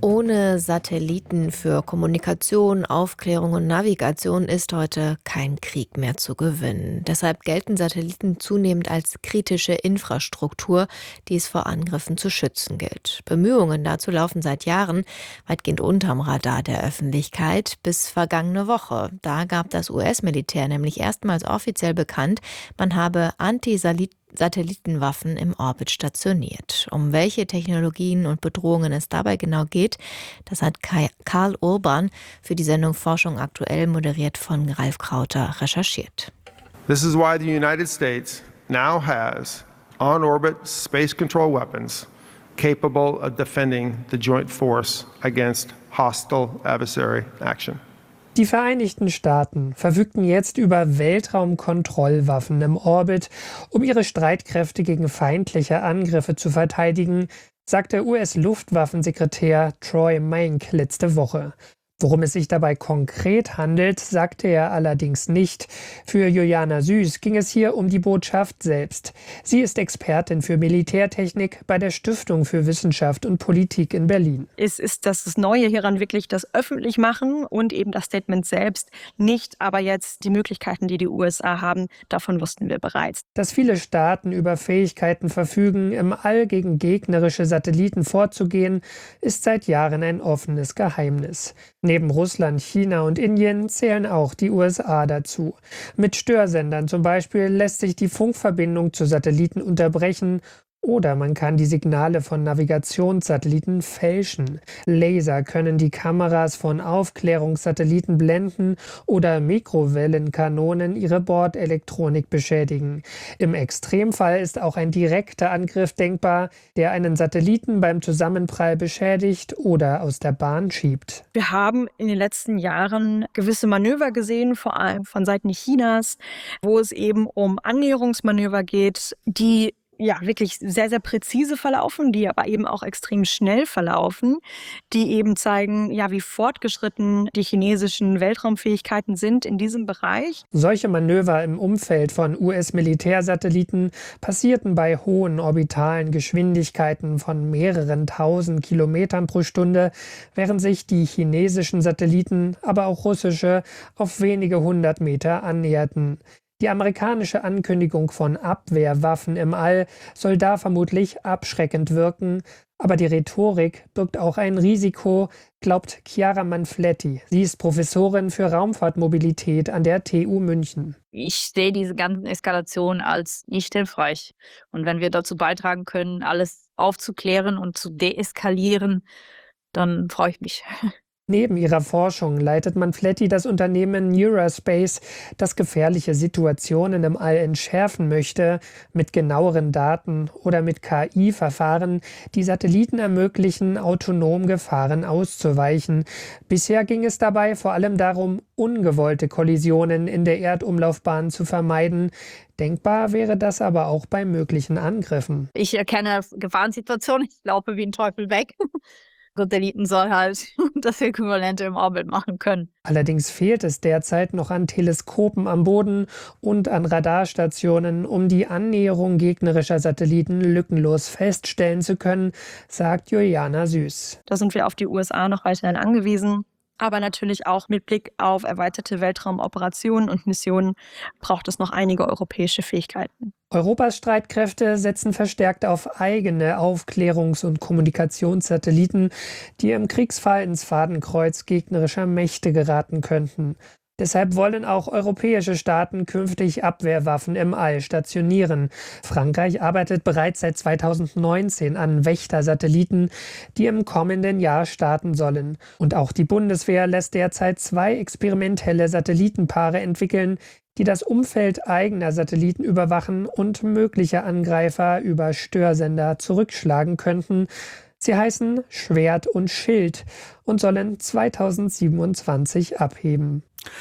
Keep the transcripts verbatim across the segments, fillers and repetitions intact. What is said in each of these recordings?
Ohne Satelliten für Kommunikation, Aufklärung und Navigation ist heute kein Krieg mehr zu gewinnen. Deshalb gelten Satelliten zunehmend als kritische Infrastruktur, die es vor Angriffen zu schützen gilt. Bemühungen dazu laufen seit Jahren, weitgehend unterm Radar der Öffentlichkeit, bis vergangene Woche. Da gab das U S-Militär nämlich erstmals offiziell bekannt, man habe Anti-Satellitenwaffen im Orbit stationiert. Um welche Technologien und Bedrohungen es dabei genau geht, das hat Karl Urban für die Sendung Forschung aktuell, moderiert von Ralf Krauter, recherchiert. This is why the United States now has on-orbit space control weapons capable of defending the joint force against hostile adversary action. Die Vereinigten Staaten verfügten jetzt über Weltraumkontrollwaffen im Orbit, um ihre Streitkräfte gegen feindliche Angriffe zu verteidigen, sagte U S-Luftwaffensekretär Troy Mank letzte Woche. Worum es sich dabei konkret handelt, sagte er allerdings nicht. Für Juliana Süß ging es hier um die Botschaft selbst. Sie ist Expertin für Militärtechnik bei der Stiftung für Wissenschaft und Politik in Berlin. Es ist das Neue hieran wirklich das Öffentlichmachen und eben das Statement selbst nicht, aber jetzt die Möglichkeiten, die die U S A haben, davon wussten wir bereits. Dass viele Staaten über Fähigkeiten verfügen, im All gegen gegnerische Satelliten vorzugehen, ist seit Jahren ein offenes Geheimnis. Neben Russland, China und Indien zählen auch die U S A dazu. Mit Störsendern zum Beispiel lässt sich die Funkverbindung zu Satelliten unterbrechen oder man kann die Signale von Navigationssatelliten fälschen. Laser können die Kameras von Aufklärungssatelliten blenden oder Mikrowellenkanonen ihre Bordelektronik beschädigen. Im Extremfall ist auch ein direkter Angriff denkbar, der einen Satelliten beim Zusammenprall beschädigt oder aus der Bahn schiebt. Wir haben in den letzten Jahren gewisse Manöver gesehen, vor allem von Seiten Chinas, wo es eben um Annäherungsmanöver geht, die ja wirklich sehr, sehr präzise verlaufen, die aber eben auch extrem schnell verlaufen, die eben zeigen, ja, wie fortgeschritten die chinesischen Weltraumfähigkeiten sind in diesem Bereich. Solche Manöver im Umfeld von U S-Militärsatelliten passierten bei hohen orbitalen Geschwindigkeiten von mehreren tausend Kilometern pro Stunde, während sich die chinesischen Satelliten, aber auch russische, auf wenige hundert Meter annäherten. Die amerikanische Ankündigung von Abwehrwaffen im All soll da vermutlich abschreckend wirken, aber die Rhetorik birgt auch ein Risiko, glaubt Chiara Manfletti. Sie ist Professorin für Raumfahrtmobilität an der T U München. Ich sehe diese ganzen Eskalationen als nicht hilfreich. Und wenn wir dazu beitragen können, alles aufzuklären und zu deeskalieren, dann freue ich mich. Neben ihrer Forschung leitet Manfletti das Unternehmen Neuraspace, das gefährliche Situationen im All entschärfen möchte, mit genaueren Daten oder mit K I-Verfahren, die Satelliten ermöglichen, autonom Gefahren auszuweichen. Bisher ging es dabei vor allem darum, ungewollte Kollisionen in der Erdumlaufbahn zu vermeiden. Denkbar wäre das aber auch bei möglichen Angriffen. Ich erkenne Gefahrensituationen, ich laufe wie ein Teufel weg. Satelliten soll halt das Äquivalente im Orbit machen können. Allerdings fehlt es derzeit noch an Teleskopen am Boden und an Radarstationen, um die Annäherung gegnerischer Satelliten lückenlos feststellen zu können, sagt Juliana Süß. Da sind wir auf die U S A noch weiterhin angewiesen. Aber natürlich auch mit Blick auf erweiterte Weltraumoperationen und Missionen braucht es noch einige europäische Fähigkeiten. Europas Streitkräfte setzen verstärkt auf eigene Aufklärungs- und Kommunikationssatelliten, die im Kriegsfall ins Fadenkreuz gegnerischer Mächte geraten könnten. Deshalb wollen auch europäische Staaten künftig Abwehrwaffen im All stationieren. Frankreich arbeitet bereits seit zweitausendneunzehn an Wächter-Satelliten, die im kommenden Jahr starten sollen. Und auch die Bundeswehr lässt derzeit zwei experimentelle Satellitenpaare entwickeln, die das Umfeld eigener Satelliten überwachen und mögliche Angreifer über Störsender zurückschlagen könnten. Sie heißen Schwert und Schild und sollen zweitausendsiebenundzwanzig abheben.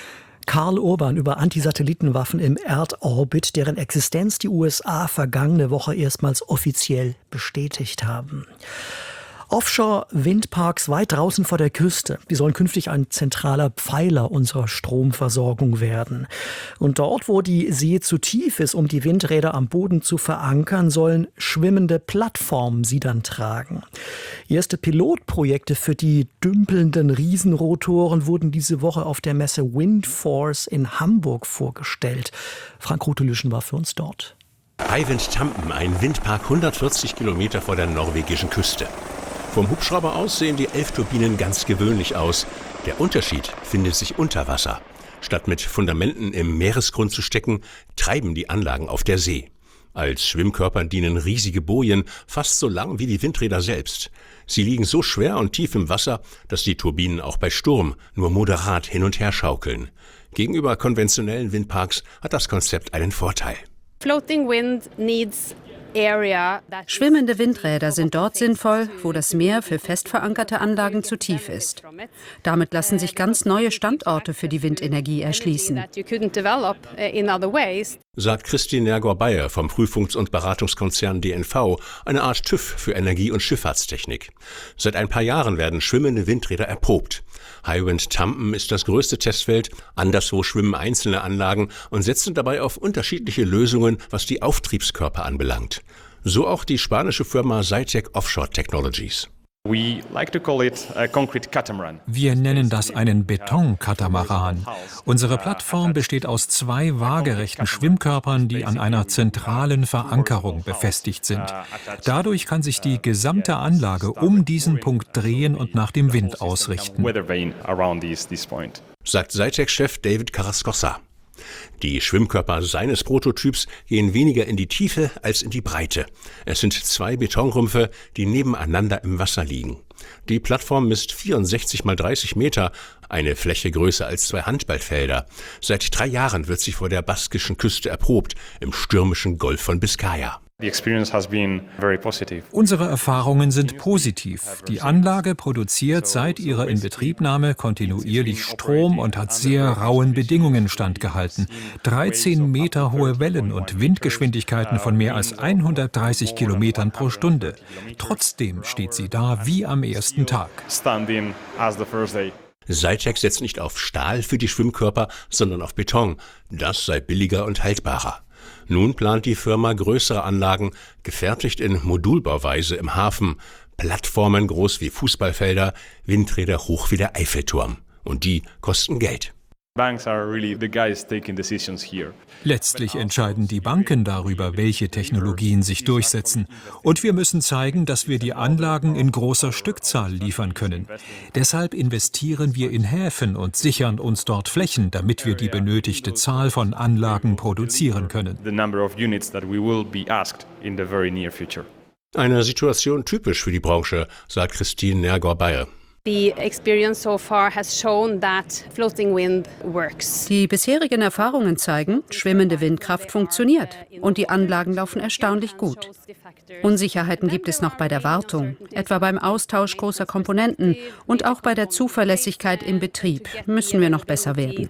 Karl Urban über Antisatellitenwaffen im Erdorbit, deren Existenz die U S A vergangene Woche erstmals offiziell bestätigt haben. Offshore-Windparks weit draußen vor der Küste, die sollen künftig ein zentraler Pfeiler unserer Stromversorgung werden. Und dort, wo die See zu tief ist, um die Windräder am Boden zu verankern, sollen schwimmende Plattformen sie dann tragen. Erste Pilotprojekte für die dümpelnden Riesenrotoren wurden diese Woche auf der Messe Windforce in Hamburg vorgestellt. Frank Rutelüschen war für uns dort. Hywind Tampen, ein Windpark hundertvierzig Kilometer vor der norwegischen Küste. Vom Hubschrauber aus sehen die elf Turbinen ganz gewöhnlich aus. Der Unterschied findet sich unter Wasser. Statt mit Fundamenten im Meeresgrund zu stecken, treiben die Anlagen auf der See. Als Schwimmkörper dienen riesige Bojen, fast so lang wie die Windräder selbst. Sie liegen so schwer und tief im Wasser, dass die Turbinen auch bei Sturm nur moderat hin und her schaukeln. Gegenüber konventionellen Windparks hat das Konzept einen Vorteil. Floating wind needs Schwimmende Windräder sind dort sinnvoll, wo das Meer für fest verankerte Anlagen zu tief ist. Damit lassen sich ganz neue Standorte für die Windenergie erschließen, sagt Christine Nergor-Bayer vom Prüfungs- und Beratungskonzern D N V, eine Art TÜV für Energie- und Schifffahrtstechnik. Seit ein paar Jahren werden schwimmende Windräder erprobt. Hywind Tampen ist das größte Testfeld, anderswo schwimmen einzelne Anlagen und setzen dabei auf unterschiedliche Lösungen, was die Auftriebskörper anbelangt. So auch die spanische Firma Zytec Offshore Technologies. Wir nennen das einen Betonkatamaran. Unsere Plattform besteht aus zwei waagerechten Schwimmkörpern, die an einer zentralen Verankerung befestigt sind. Dadurch kann sich die gesamte Anlage um diesen Punkt drehen und nach dem Wind ausrichten, sagt Zytec-Chef David Carrascosa. Die Schwimmkörper seines Prototyps gehen weniger in die Tiefe als in die Breite. Es sind zwei Betonrümpfe, die nebeneinander im Wasser liegen. Die Plattform misst vierundsechzig mal dreißig Meter, eine Fläche größer als zwei Handballfelder. Seit drei Jahren wird sie vor der baskischen Küste erprobt, im stürmischen Golf von Biskaya. Unsere Erfahrungen sind positiv. Die Anlage produziert seit ihrer Inbetriebnahme kontinuierlich Strom und hat sehr rauen Bedingungen standgehalten. dreizehn Meter hohe Wellen und Windgeschwindigkeiten von mehr als hundertdreißig Kilometern pro Stunde. Trotzdem steht sie da wie am ersten Tag. Zytec setzt nicht auf Stahl für die Schwimmkörper, sondern auf Beton. Das sei billiger und haltbarer. Nun plant die Firma größere Anlagen, gefertigt in Modulbauweise im Hafen, Plattformen groß wie Fußballfelder, Windräder hoch wie der Eiffelturm. Und die kosten Geld. Letztlich entscheiden die Banken darüber, welche Technologien sich durchsetzen. Und wir müssen zeigen, dass wir die Anlagen in großer Stückzahl liefern können. Deshalb investieren wir in Häfen und sichern uns dort Flächen, damit wir die benötigte Zahl von Anlagen produzieren können. Eine Situation typisch für die Branche, sagt Christine Nergor-Bayer. The experience so far has shown that floating wind works. Die bisherigen Erfahrungen zeigen, schwimmende Windkraft funktioniert und die Anlagen laufen erstaunlich gut. Unsicherheiten gibt es noch bei der Wartung, etwa beim Austausch großer Komponenten und auch bei der Zuverlässigkeit im Betrieb müssen wir noch besser werden.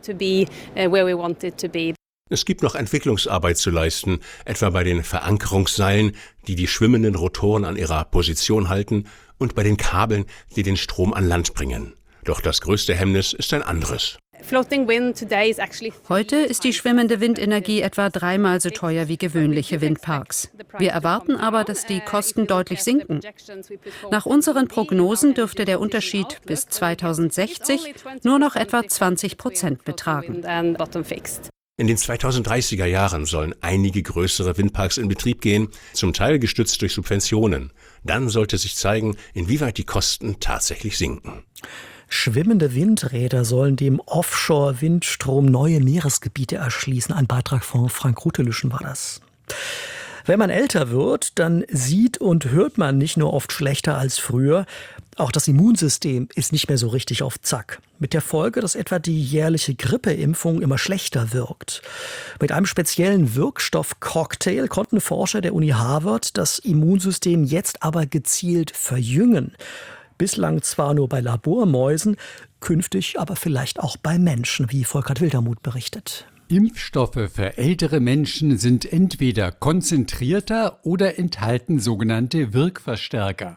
Es gibt noch Entwicklungsarbeit zu leisten, etwa bei den Verankerungsseilen, die die schwimmenden Rotoren an ihrer Position halten, und bei den Kabeln, die den Strom an Land bringen. Doch das größte Hemmnis ist ein anderes. Heute ist die schwimmende Windenergie etwa dreimal so teuer wie gewöhnliche Windparks. Wir erwarten aber, dass die Kosten deutlich sinken. Nach unseren Prognosen dürfte der Unterschied bis zweitausendsechzig nur noch etwa zwanzig Prozent betragen. In den zweitausenddreißiger Jahren sollen einige größere Windparks in Betrieb gehen, zum Teil gestützt durch Subventionen. Dann sollte sich zeigen, inwieweit die Kosten tatsächlich sinken. Schwimmende Windräder sollen dem Offshore-Windstrom neue Meeresgebiete erschließen. Ein Beitrag von Frank Rutelüschen war das. Wenn man älter wird, dann sieht und hört man nicht nur oft schlechter als früher. Auch das Immunsystem ist nicht mehr so richtig auf Zack. Mit der Folge, dass etwa die jährliche Grippeimpfung immer schlechter wirkt. Mit einem speziellen Wirkstoffcocktail konnten Forscher der Uni Harvard das Immunsystem jetzt aber gezielt verjüngen. Bislang zwar nur bei Labormäusen, künftig aber vielleicht auch bei Menschen, wie Volkert Wildermuth berichtet. Impfstoffe für ältere Menschen sind entweder konzentrierter oder enthalten sogenannte Wirkverstärker.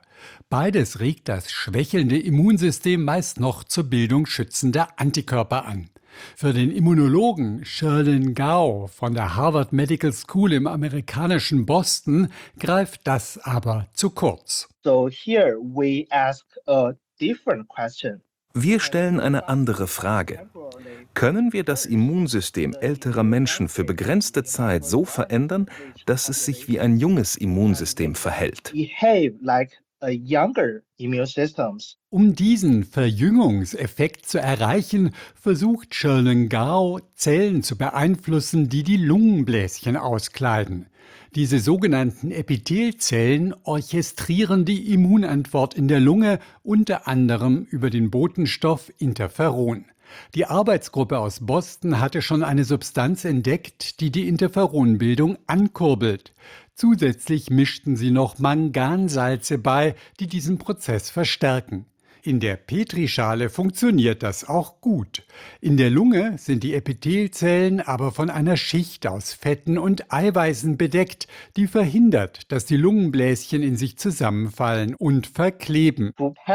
Beides regt das schwächelnde Immunsystem meist noch zur Bildung schützender Antikörper an. Für den Immunologen Sherlyn Gao von der Harvard Medical School im amerikanischen Boston greift das aber zu kurz. So here we ask a different question. Wir stellen eine andere Frage. Können wir das Immunsystem älterer Menschen für begrenzte Zeit so verändern, dass es sich wie ein junges Immunsystem verhält? Behave like a younger immune systems. Um diesen Verjüngungseffekt zu erreichen, versucht Sherlyn Gao, Zellen zu beeinflussen, die die Lungenbläschen auskleiden. Diese sogenannten Epithelzellen orchestrieren die Immunantwort in der Lunge, unter anderem über den Botenstoff Interferon. Die Arbeitsgruppe aus Boston hatte schon eine Substanz entdeckt, die die Interferonbildung ankurbelt. Zusätzlich mischten sie noch Mangansalze bei, die diesen Prozess verstärken. In der Petrischale funktioniert das auch gut. In der Lunge sind die Epithelzellen aber von einer Schicht aus Fetten und Eiweißen bedeckt, die verhindert, dass die Lungenbläschen in sich zusammenfallen und verkleben.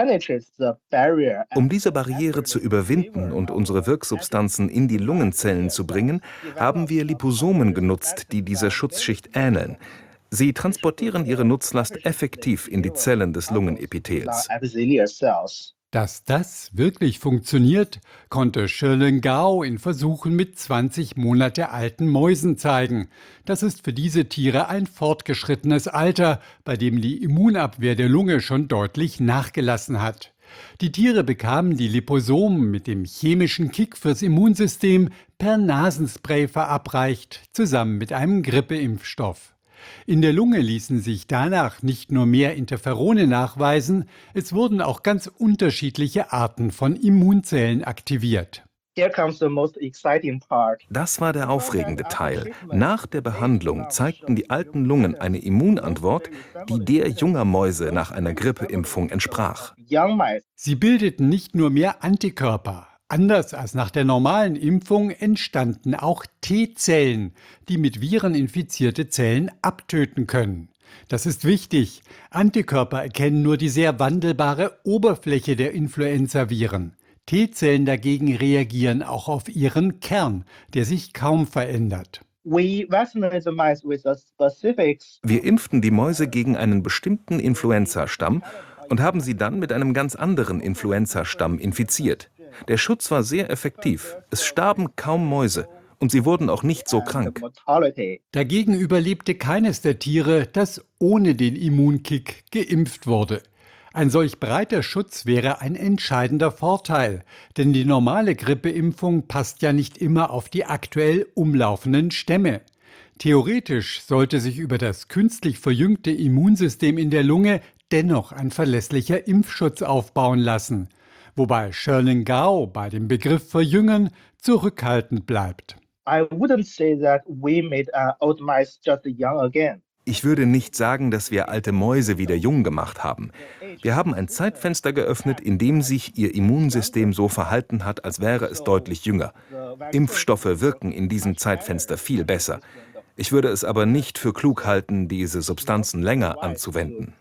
Um diese Barriere zu überwinden und unsere Wirksubstanzen in die Lungenzellen zu bringen, haben wir Liposomen genutzt, die dieser Schutzschicht ähneln. Sie transportieren ihre Nutzlast effektiv in die Zellen des Lungenepithels. Dass das wirklich funktioniert, konnte Sherlyn Gao in Versuchen mit zwanzig Monate alten Mäusen zeigen. Das ist für diese Tiere ein fortgeschrittenes Alter, bei dem die Immunabwehr der Lunge schon deutlich nachgelassen hat. Die Tiere bekamen die Liposomen mit dem chemischen Kick fürs Immunsystem per Nasenspray verabreicht, zusammen mit einem Grippeimpfstoff. In der Lunge ließen sich danach nicht nur mehr Interferone nachweisen, es wurden auch ganz unterschiedliche Arten von Immunzellen aktiviert. Das war der aufregende Teil. Nach der Behandlung zeigten die alten Lungen eine Immunantwort, die der junger Mäuse nach einer Grippeimpfung entsprach. Sie bildeten nicht nur mehr Antikörper. Anders als nach der normalen Impfung entstanden auch T-Zellen, die mit Viren infizierte Zellen abtöten können. Das ist wichtig. Antikörper erkennen nur die sehr wandelbare Oberfläche der Influenzaviren. T-Zellen dagegen reagieren auch auf ihren Kern, der sich kaum verändert. Wir impften die Mäuse gegen einen bestimmten Influenzastamm und haben sie dann mit einem ganz anderen Influenzastamm infiziert. Der Schutz war sehr effektiv. Es starben kaum Mäuse und sie wurden auch nicht so krank. Dagegen überlebte keines der Tiere, das ohne den Immunkick geimpft wurde. Ein solch breiter Schutz wäre ein entscheidender Vorteil, denn die normale Grippeimpfung passt ja nicht immer auf die aktuell umlaufenden Stämme. Theoretisch sollte sich über das künstlich verjüngte Immunsystem in der Lunge dennoch ein verlässlicher Impfschutz aufbauen lassen. Wobei Sherlyn Gao bei dem Begriff Verjüngen zurückhaltend bleibt. Ich würde nicht sagen, dass wir alte Mäuse wieder jung gemacht haben. Wir haben ein Zeitfenster geöffnet, in dem sich ihr Immunsystem so verhalten hat, als wäre es deutlich jünger. Impfstoffe wirken in diesem Zeitfenster viel besser. Ich würde es aber nicht für klug halten, diese Substanzen länger anzuwenden.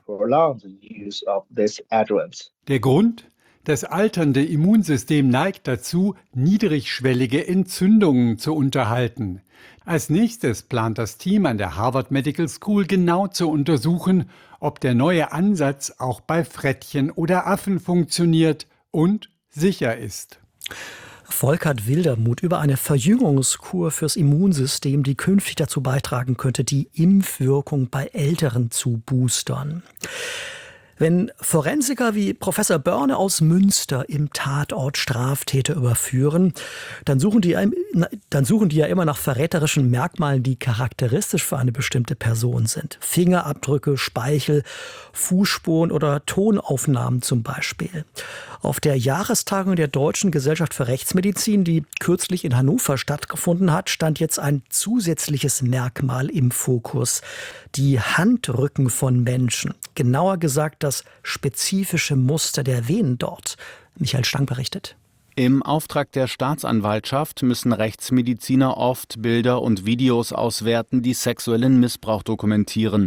Der Grund? Das alternde Immunsystem neigt dazu, niedrigschwellige Entzündungen zu unterhalten. Als nächstes plant das Team an der Harvard Medical School genau zu untersuchen, ob der neue Ansatz auch bei Frettchen oder Affen funktioniert und sicher ist. Volkert Wildermuth über eine Verjüngungskur fürs Immunsystem, die künftig dazu beitragen könnte, die Impfwirkung bei Älteren zu boostern. Wenn Forensiker wie Professor Börne aus Münster im Tatort Straftäter überführen, dann suchen die, dann suchen die ja immer nach verräterischen Merkmalen, die charakteristisch für eine bestimmte Person sind. Fingerabdrücke, Speichel, Fußspuren oder Tonaufnahmen zum Beispiel. Auf der Jahrestagung der Deutschen Gesellschaft für Rechtsmedizin, die kürzlich in Hannover stattgefunden hat, stand jetzt ein zusätzliches Merkmal im Fokus. Die Handrücken von Menschen. Genauer gesagt das spezifische Muster der Venen dort. Michael Stang berichtet. Im Auftrag der Staatsanwaltschaft müssen Rechtsmediziner oft Bilder und Videos auswerten, die sexuellen Missbrauch dokumentieren.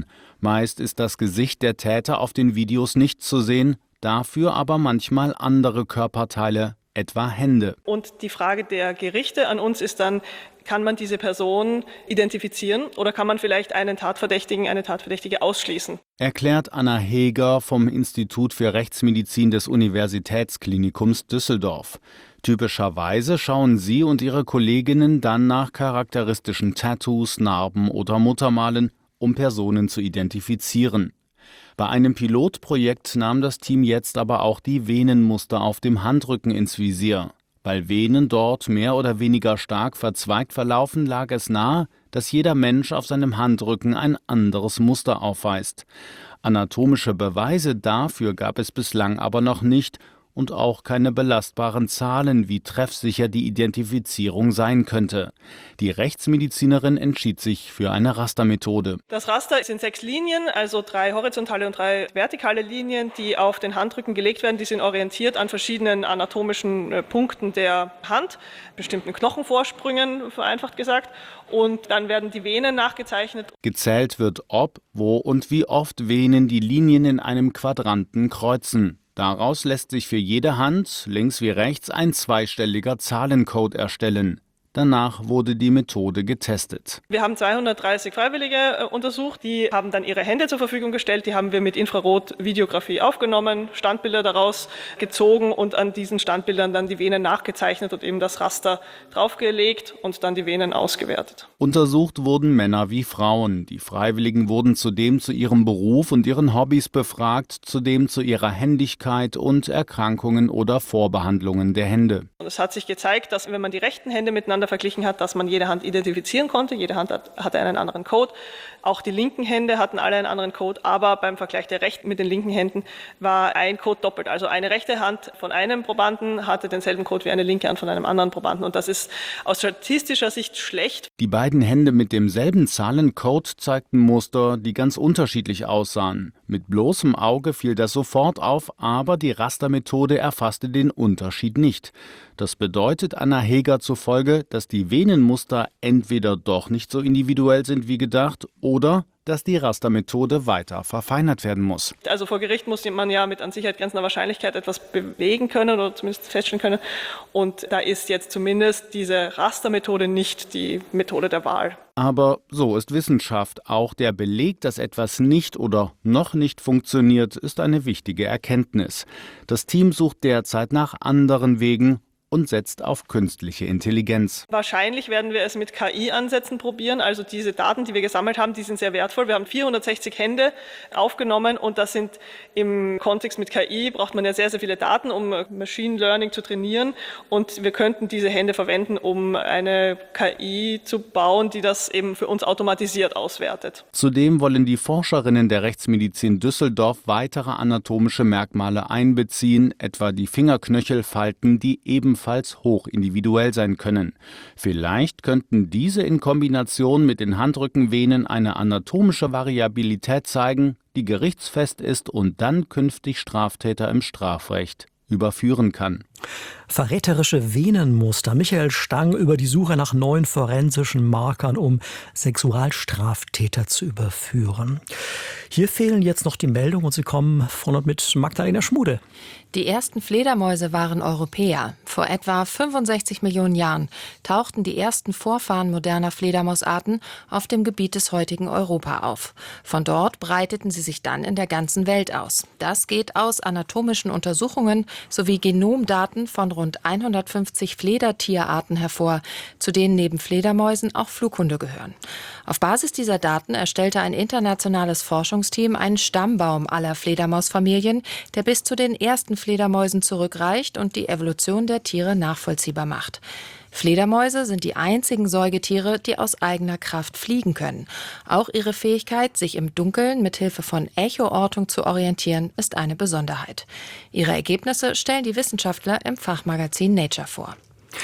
Meist ist das Gesicht der Täter auf den Videos nicht zu sehen, dafür aber manchmal andere Körperteile, etwa Hände. Und die Frage der Gerichte an uns ist dann, kann man diese Person identifizieren oder kann man vielleicht einen Tatverdächtigen, eine Tatverdächtige ausschließen? Erklärt Anna Heger vom Institut für Rechtsmedizin des Universitätsklinikums Düsseldorf. Typischerweise schauen sie und ihre Kolleginnen dann nach charakteristischen Tattoos, Narben oder Muttermalen, um Personen zu identifizieren. Bei einem Pilotprojekt nahm das Team jetzt aber auch die Venenmuster auf dem Handrücken ins Visier. Weil Venen dort mehr oder weniger stark verzweigt verlaufen, lag es nahe, dass jeder Mensch auf seinem Handrücken ein anderes Muster aufweist. Anatomische Beweise dafür gab es bislang aber noch nicht und auch keine belastbaren Zahlen, wie treffsicher die Identifizierung sein könnte. Die Rechtsmedizinerin entschied sich für eine Rastermethode. Das Raster sind sechs Linien, also drei horizontale und drei vertikale Linien, die auf den Handrücken gelegt werden. Die sind orientiert an verschiedenen anatomischen Punkten der Hand, bestimmten Knochenvorsprüngen, vereinfacht gesagt. Und dann werden die Venen nachgezeichnet. Gezählt wird, ob, wo und wie oft Venen die Linien in einem Quadranten kreuzen. Daraus lässt sich für jede Hand, links wie rechts, ein zweistelliger Zahlencode erstellen. Danach wurde die Methode getestet. Wir haben zweihundertdreißig Freiwillige äh, untersucht, die haben dann ihre Hände zur Verfügung gestellt, die haben wir mit Infrarotvideografie aufgenommen, Standbilder daraus gezogen und an diesen Standbildern dann die Venen nachgezeichnet und eben das Raster draufgelegt und dann die Venen ausgewertet. Untersucht wurden Männer wie Frauen. Die Freiwilligen wurden zudem zu ihrem Beruf und ihren Hobbys befragt, zudem zu ihrer Händigkeit und Erkrankungen oder Vorbehandlungen der Hände. Und es hat sich gezeigt, dass wenn man die rechten Hände miteinander verglichen hat, dass man jede Hand identifizieren konnte. Jede Hand hat, hatte einen anderen Code. Auch die linken Hände hatten alle einen anderen Code, aber beim Vergleich der rechten mit den linken Händen war ein Code doppelt. Also eine rechte Hand von einem Probanden hatte denselben Code wie eine linke Hand von einem anderen Probanden. Und das ist aus statistischer Sicht schlecht. Die beiden Hände mit demselben Zahlencode zeigten Muster, die ganz unterschiedlich aussahen. Mit bloßem Auge fiel das sofort auf, aber die Rastermethode erfasste den Unterschied nicht. Das bedeutet Anna Heger zufolge, dass die Venenmuster entweder doch nicht so individuell sind wie gedacht oder dass die Rastermethode weiter verfeinert werden muss. Also vor Gericht muss man ja mit an Sicherheit grenzender Wahrscheinlichkeit etwas bewegen können oder zumindest feststellen können. Und da ist jetzt zumindest diese Rastermethode nicht die Methode der Wahl. Aber so ist Wissenschaft. Auch der Beleg, dass etwas nicht oder noch nicht funktioniert, ist eine wichtige Erkenntnis. Das Team sucht derzeit nach anderen Wegen und setzt auf künstliche Intelligenz. Wahrscheinlich werden wir es mit K I-Ansätzen probieren. Also diese Daten, die wir gesammelt haben, die sind sehr wertvoll. Wir haben vierhundertsechzig Hände aufgenommen und das sind im Kontext mit K I, braucht man ja sehr, sehr viele Daten, um Machine Learning zu trainieren. Und wir könnten diese Hände verwenden, um eine K I zu bauen, die das eben für uns automatisiert auswertet. Zudem wollen die Forscherinnen der Rechtsmedizin Düsseldorf weitere anatomische Merkmale einbeziehen, etwa die Fingerknöchelfalten, die ebenfalls hoch individuell sein können. Vielleicht könnten diese in Kombination mit den Handrückenvenen eine anatomische Variabilität zeigen, die gerichtsfest ist und dann künftig Straftäter im Strafrecht überführen kann. Verräterische Venenmuster. Michael Stang über die Suche nach neuen forensischen Markern, um Sexualstraftäter zu überführen. Hier fehlen jetzt noch die Meldungen und sie kommen von und mit Magdalena Schmude. Die ersten Fledermäuse waren Europäer. Vor etwa fünfundsechzig Millionen Jahren tauchten die ersten Vorfahren moderner Fledermausarten auf dem Gebiet des heutigen Europa auf. Von dort breiteten sie sich dann in der ganzen Welt aus. Das geht aus anatomischen Untersuchungen sowie Genomdaten von rund hundertfünfzig Fledertierarten hervor, zu denen neben Fledermäusen auch Flughunde gehören. Auf Basis dieser Daten erstellte ein internationales Forschungsteam einen Stammbaum aller Fledermausfamilien, der bis zu den ersten Fledermäusen zurückreicht und die Evolution der Tiere nachvollziehbar macht. Fledermäuse sind die einzigen Säugetiere, die aus eigener Kraft fliegen können. Auch ihre Fähigkeit, sich im Dunkeln mit Hilfe von Echoortung zu orientieren, ist eine Besonderheit. Ihre Ergebnisse stellen die Wissenschaftler im Fachmagazin Nature vor.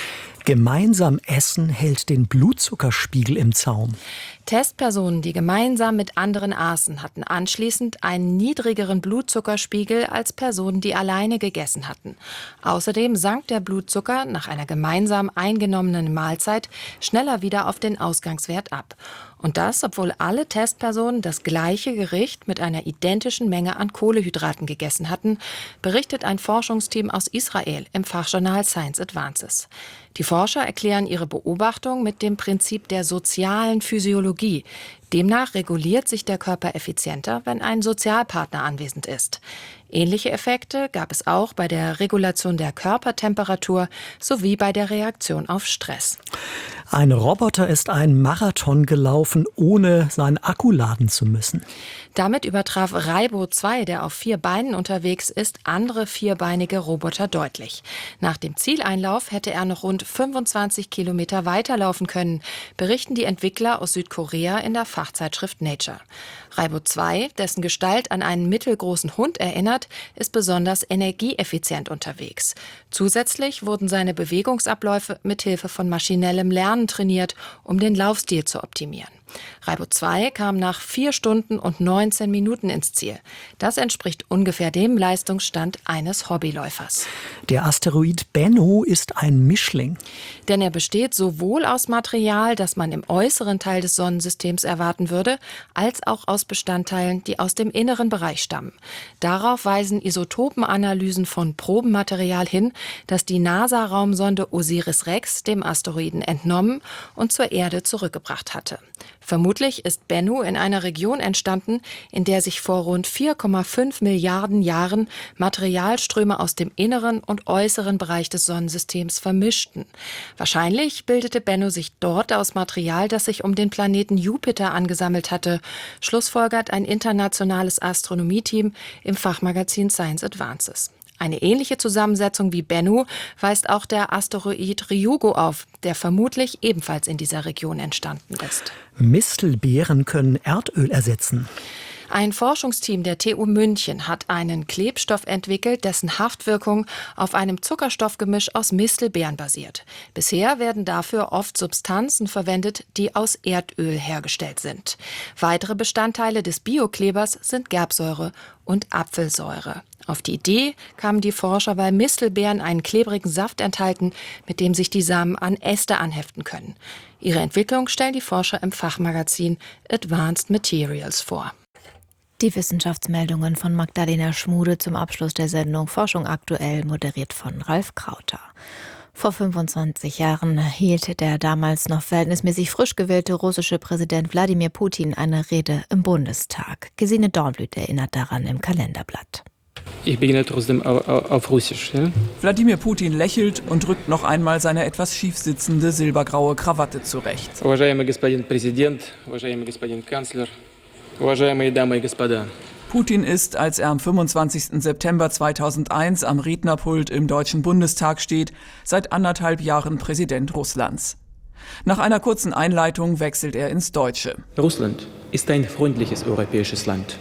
Gemeinsam essen hält den Blutzuckerspiegel im Zaum. Testpersonen, die gemeinsam mit anderen aßen, hatten anschließend einen niedrigeren Blutzuckerspiegel als Personen, die alleine gegessen hatten. Außerdem sank der Blutzucker nach einer gemeinsam eingenommenen Mahlzeit schneller wieder auf den Ausgangswert ab. Und das, obwohl alle Testpersonen das gleiche Gericht mit einer identischen Menge an Kohlenhydraten gegessen hatten, berichtet ein Forschungsteam aus Israel im Fachjournal Science Advances. Die Forscher erklären ihre Beobachtung mit dem Prinzip der sozialen Physiologie. Demnach reguliert sich der Körper effizienter, wenn ein Sozialpartner anwesend ist. Ähnliche Effekte gab es auch bei der Regulation der Körpertemperatur sowie bei der Reaktion auf Stress. Ein Roboter ist einen Marathon gelaufen, ohne seinen Akku laden zu müssen. Damit übertraf Raibo zwei, der auf vier Beinen unterwegs ist, andere vierbeinige Roboter deutlich. Nach dem Zieleinlauf hätte er noch rund fünfundzwanzig Kilometer weiterlaufen können, berichten die Entwickler aus Südkorea in der Fachzeitschrift Nature. Raibo zwei, dessen Gestalt an einen mittelgroßen Hund erinnert, ist besonders energieeffizient unterwegs. Zusätzlich wurden seine Bewegungsabläufe mithilfe von maschinellem Lernen trainiert, um den Laufstil zu optimieren. Raibo zwei kam nach vier Stunden und neunzehn Minuten ins Ziel. Das entspricht ungefähr dem Leistungsstand eines Hobbyläufers. Der Asteroid Bennu ist ein Mischling. Denn er besteht sowohl aus Material, das man im äußeren Teil des Sonnensystems erwarten würde, als auch aus Bestandteilen, die aus dem inneren Bereich stammen. Darauf weisen Isotopenanalysen von Probenmaterial hin, das die NASA-Raumsonde Osiris-Rex dem Asteroiden entnommen und zur Erde zurückgebracht hatte. Vermutlich ist Bennu in einer Region entstanden, in der sich vor rund vier Komma fünf Milliarden Jahren Materialströme aus dem inneren und äußeren Bereich des Sonnensystems vermischten. Wahrscheinlich bildete Bennu sich dort aus Material, das sich um den Planeten Jupiter angesammelt hatte, schlussfolgert ein internationales Astronomieteam im Fachmagazin Science Advances. Eine ähnliche Zusammensetzung wie Bennu weist auch der Asteroid Ryugu auf, der vermutlich ebenfalls in dieser Region entstanden ist. Mistelbeeren können Erdöl ersetzen. Ein Forschungsteam der T U München hat einen Klebstoff entwickelt, dessen Haftwirkung auf einem Zuckerstoffgemisch aus Mistelbeeren basiert. Bisher werden dafür oft Substanzen verwendet, die aus Erdöl hergestellt sind. Weitere Bestandteile des Bioklebers sind Gerbsäure und Apfelsäure. Auf die Idee kamen die Forscher, weil Mistelbeeren einen klebrigen Saft enthalten, mit dem sich die Samen an Äste anheften können. Ihre Entwicklung stellen die Forscher im Fachmagazin Advanced Materials vor. Die Wissenschaftsmeldungen von Magdalena Schmude zum Abschluss der Sendung Forschung aktuell, moderiert von Ralf Krauter. Vor fünfundzwanzig Jahren hielt der damals noch verhältnismäßig frisch gewählte russische Präsident Wladimir Putin eine Rede im Bundestag. Gesine Dornblüt erinnert daran im Kalenderblatt. Ich beginne trotzdem auf Russisch. Ja? Wladimir Putin lächelt und rückt noch einmal seine etwas schief sitzende silbergraue Krawatte zurecht. Уважаемый господин Präsident, уважаемый господин Kanzler, уважаемые Damen und Господа. Putin ist, als er am fünfundzwanzigsten September zweitausendeins am Rednerpult im Deutschen Bundestag steht, seit anderthalb Jahren Präsident Russlands. Nach einer kurzen Einleitung wechselt er ins Deutsche. Russland ist ein freundliches europäisches Land.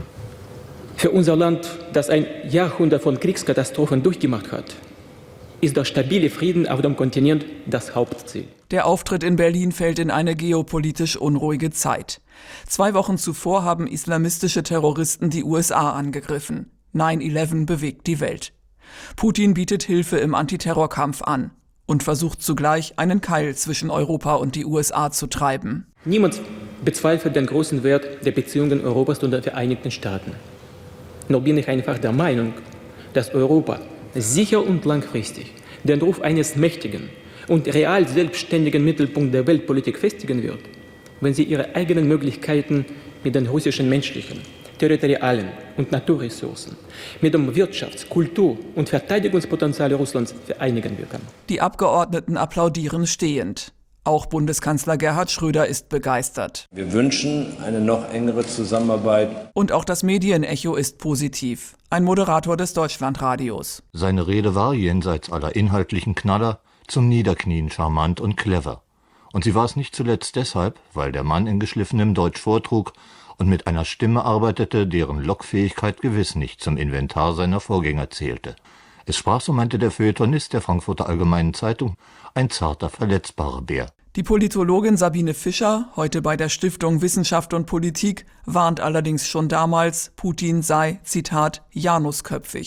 Für unser Land, das ein Jahrhundert von Kriegskatastrophen durchgemacht hat, ist der stabile Frieden auf dem Kontinent das Hauptziel. Der Auftritt in Berlin fällt in eine geopolitisch unruhige Zeit. Zwei Wochen zuvor haben islamistische Terroristen die U S A angegriffen. neun elf bewegt die Welt. Putin bietet Hilfe im Antiterrorkampf an und versucht zugleich, einen Keil zwischen Europa und die U S A zu treiben. Niemand bezweifelt den großen Wert der Beziehungen Europas und der Vereinigten Staaten. Nur bin ich einfach der Meinung, dass Europa sicher und langfristig den Ruf eines mächtigen und real selbstständigen Mittelpunkt der Weltpolitik festigen wird, wenn sie ihre eigenen Möglichkeiten mit den russischen menschlichen, territorialen und Naturressourcen, mit dem Wirtschafts-, Kultur- und Verteidigungspotenzial Russlands vereinigen wird. Die Abgeordneten applaudieren stehend. Auch Bundeskanzler Gerhard Schröder ist begeistert. Wir wünschen eine noch engere Zusammenarbeit. Und auch das Medienecho ist positiv. Ein Moderator des Deutschlandradios. Seine Rede war jenseits aller inhaltlichen Knaller zum Niederknien charmant und clever. Und sie war es nicht zuletzt deshalb, weil der Mann in geschliffenem Deutsch vortrug und mit einer Stimme arbeitete, deren Lockfähigkeit gewiss nicht zum Inventar seiner Vorgänger zählte. Es sprach, so meinte der Feuilletonist der Frankfurter Allgemeinen Zeitung, ein zarter, verletzbarer Bär. Die Politologin Sabine Fischer, heute bei der Stiftung Wissenschaft und Politik, warnt allerdings schon damals, Putin sei, Zitat, janusköpfig.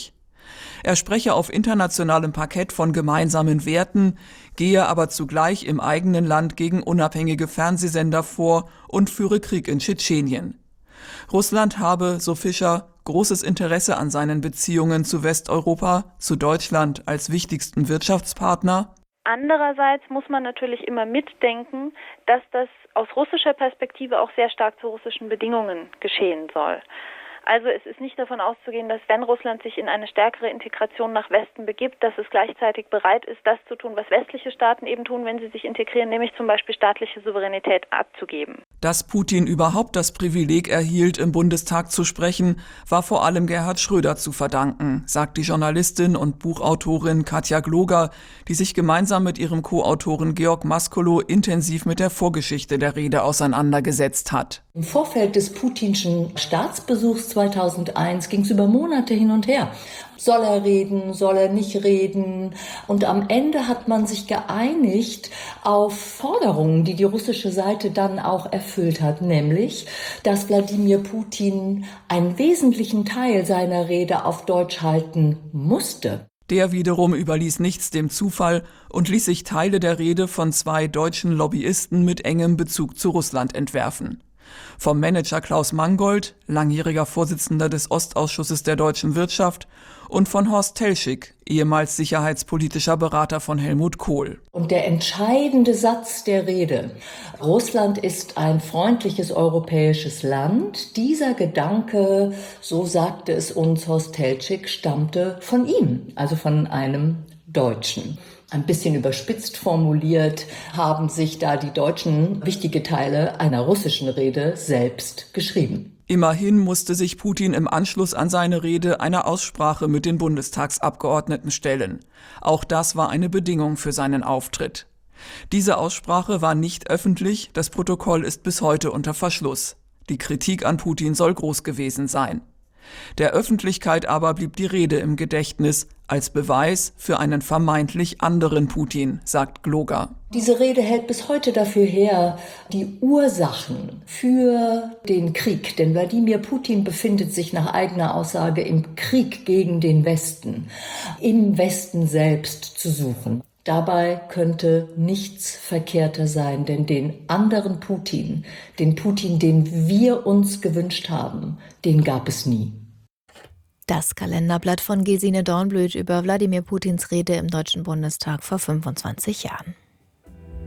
Er spreche auf internationalem Parkett von gemeinsamen Werten, gehe aber zugleich im eigenen Land gegen unabhängige Fernsehsender vor und führe Krieg in Tschetschenien. Russland habe, so Fischer, großes Interesse an seinen Beziehungen zu Westeuropa, zu Deutschland als wichtigsten Wirtschaftspartner. Andererseits muss man natürlich immer mitdenken, dass das aus russischer Perspektive auch sehr stark zu russischen Bedingungen geschehen soll. Also es ist nicht davon auszugehen, dass wenn Russland sich in eine stärkere Integration nach Westen begibt, dass es gleichzeitig bereit ist, das zu tun, was westliche Staaten eben tun, wenn sie sich integrieren, nämlich zum Beispiel staatliche Souveränität abzugeben. Dass Putin überhaupt das Privileg erhielt, im Bundestag zu sprechen, war vor allem Gerhard Schröder zu verdanken, sagt die Journalistin und Buchautorin Katja Gloger, die sich gemeinsam mit ihrem Co-Autoren Georg Maskolo intensiv mit der Vorgeschichte der Rede auseinandergesetzt hat. Im Vorfeld des putinschen Staatsbesuchs zweitausendeins ging es über Monate hin und her. Soll er reden, soll er nicht reden? Und am Ende hat man sich geeinigt auf Forderungen, die die russische Seite dann auch erfüllt hat, nämlich, dass Wladimir Putin einen wesentlichen Teil seiner Rede auf Deutsch halten musste. Der wiederum überließ nichts dem Zufall und ließ sich Teile der Rede von zwei deutschen Lobbyisten mit engem Bezug zu Russland entwerfen. Vom Manager Klaus Mangold, langjähriger Vorsitzender des Ostausschusses der deutschen Wirtschaft, und von Horst Telschik, ehemals sicherheitspolitischer Berater von Helmut Kohl. Und der entscheidende Satz der Rede: Russland ist ein freundliches europäisches Land. Dieser Gedanke, so sagte es uns Horst Telschik, stammte von ihm, also von einem Deutschen. Ein bisschen überspitzt formuliert haben sich da die Deutschen wichtige Teile einer russischen Rede selbst geschrieben. Immerhin musste sich Putin im Anschluss an seine Rede einer Aussprache mit den Bundestagsabgeordneten stellen. Auch das war eine Bedingung für seinen Auftritt. Diese Aussprache war nicht öffentlich, das Protokoll ist bis heute unter Verschluss. Die Kritik an Putin soll groß gewesen sein. Der Öffentlichkeit aber blieb die Rede im Gedächtnis als Beweis für einen vermeintlich anderen Putin, sagt Gloger. Diese Rede hält bis heute dafür her, die Ursachen für den Krieg, denn Wladimir Putin befindet sich nach eigener Aussage im Krieg gegen den Westen, im Westen selbst zu suchen. Dabei könnte nichts verkehrter sein, denn den anderen Putin, den Putin, den wir uns gewünscht haben, den gab es nie. Das Kalenderblatt von Gesine Dornblüt über Wladimir Putins Rede im Deutschen Bundestag vor fünfundzwanzig Jahren.